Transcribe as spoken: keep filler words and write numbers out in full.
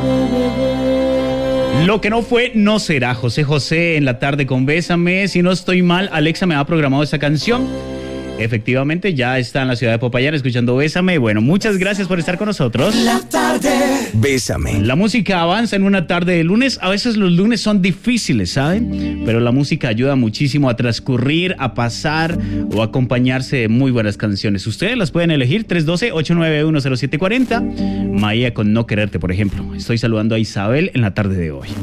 Lo que no fue, no será. José José en la tarde con Bésame. Si no estoy mal, Alexa me ha programado esta canción. Efectivamente, ya está en la ciudad de Popayán escuchando Bésame. Bueno, muchas gracias por estar con nosotros. La tarde. Bésame. La música avanza en una tarde de lunes. A veces los lunes son difíciles, ¿saben? Pero la música ayuda muchísimo a transcurrir, a pasar o a acompañarse de muy buenas canciones. Ustedes las pueden elegir. tres uno dos, ocho nueve uno, cero siete cuatro cero. Maía con No Quererte, por ejemplo. Estoy saludando a Isabel en la tarde de hoy.